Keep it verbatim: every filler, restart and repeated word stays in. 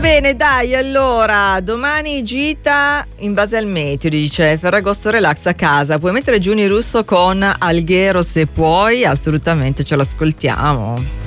bene, dai, allora, domani gita in base al meteo, dice Ferragosto Relax a casa. Puoi mettere Giuni Russo con Alghero se puoi? Assolutamente, ce l'ascoltiamo.